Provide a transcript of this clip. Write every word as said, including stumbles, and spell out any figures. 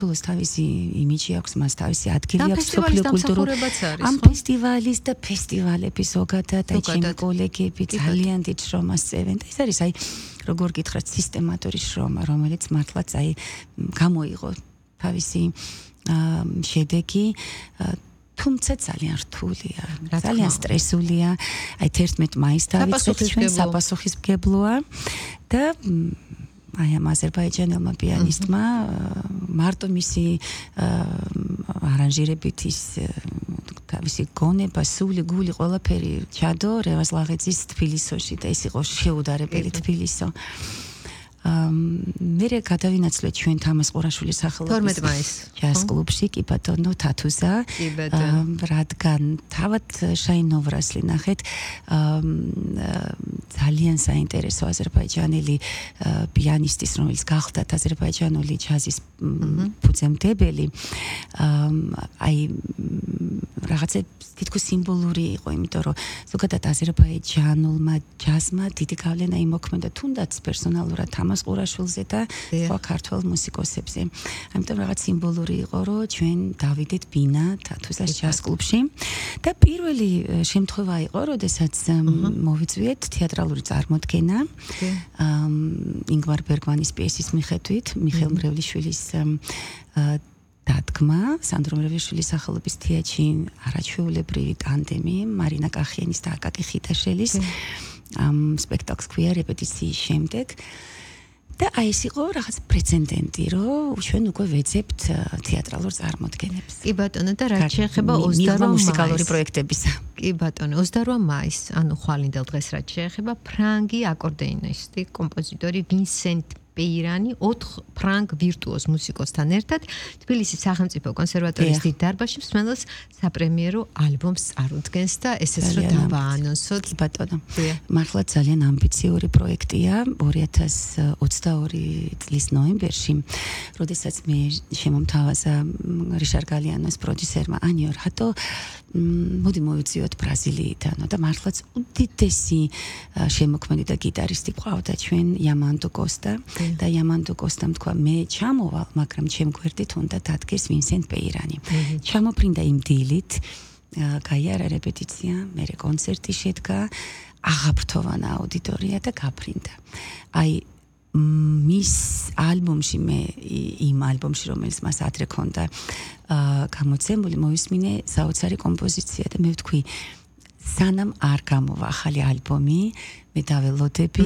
Tulus თავისი იმიჯი აქვს, მას თავისი ადგილი და აქვს ფესტივალის კულტურულ დამსახურებაც არის, ამ ხო? ფესტივალის და ფესტივალების ზოგადად აი ჩემი კოლეგები ძალიან დიდ შრომას წევენ და ეს არის აი როგორ გითხრათ სისტემატური შრომა, რომელიც მართლაც აი გამოიღო თავისი შედეგი თუმცა ძალიან რთულია, ძალიან სტრესულია. აი თერთმეტ მაისს დავიწყეთ ჩვენ საპასუხისმგებლოა და აი ამ აზერბაიჯანელმა პიანისტმა მარტო მისი არანჟირებით ის თავისი გონება, სული, გული, ყველაფერი ჩადო რევაზ ლაღიძის თბილისში და ის იყო შეუდარებელი თბილისო. მერე გადავინაცვლეთ ჩვენ თამაზ ყურაშვილის სახელობის ჯაზ კლუბში, კი ბატონო თათუზა, რადგან თავად შაინოვრასლი ნახეთ ძალიან საინტერესო აზერბაიჯანელი პიანისტის, რომელიც გახლდათ აზერბაიჯანული ჯაზის ფუძემდებელი, აი რაღაცა თითქოს სიმბოლური იყო, იმიტომ რომ ზოგადად აზერბაიჯანულმა ჯაზმა დიდი გავლენა იმოქმედა თუნდაც პერსონალურად თამაზ ყურაშვილზე და სხვა ქართველ მუსიკოსებზე. ამიტომ რაღაც სიმბოლური იყო, რომ ჩვენ დავიდეთ ბინა თათუზას ჯაზ კლუბში და პირველი შემთხვევა იყო, როდესაც მოვიწვიეთ თეატრალური წარმოდგენა ინგვარ ბერგმანის პიესის მიხედვით, მიხეილ მრევლიშვილის დადგმა, სანდრო მრევლიშვილის სახელობის თეატრში არაჩვეულებრივი ტანდემი, მარინა კახიანის და აკაკი ხიტაშელის ამ სპექტაკლს ქვია რეპეტიციის შემდეგ. და აი ეს იყო რაღაც პრეცედენტი, რომ ჩვენ უკვე ვეძებთ თეატრალურ წარმოდგენებს. კი ბატონო, და რაც შეეხება ოცდაოთხ მუსიკალური პროექტებისა. კი ბატონო, ოცდაოთხ მაისს, ანუ ხვალინდელ დღეს რაც შეეხება ფრანგი აკორდეონისტი, კომპოზიტორი ვინსენტ პეირანი ოთხ ფრანგ ვირტუოზ მუსიკოსთან ერთად თბილისის სახელმწიფო კონსერვატორიის დიდ დარბაზში მსმენელს საპრემიერო ალბომს წარუდგენს და ესეც რომ დავაანონსოთ. ბატონო, მართლა ძალიან ამბიციური პროექტია. ორი ათას ოცდაორი წლის ნოემბერში, როდესაც მე შემომთავაზა რიშარ გალიანოს პროდიუსერმა ანიო რატო მოდი მოვიწვიოთ ბრაზილიიდან და მართლაც უდიდესი შემოქმედი და გიტარისტი ყავდა ჩვენ იამანდო კოსტა და იამანდო კოსტამ თქვა მე ჩამოვალ, მაგრამ ჩემ გვერდით უნდა დადგეს ვინსენტ პეირანი. ჩამოფრინდა იმ დილით, გაიარა რეპეტიცია, მერე კონცერტი შედგა, აღაფრთოვანა აუდიტორია და გაფრინდა. აი მის ალბომში მე იმ ალბომში რომელიც მას ადრე ქონდა გამოცემული მოვისმინე საოცარი კომპოზიცია და მე ვთქვი სანამ არ გამოვა ახალი ალბომი მე დაველოდები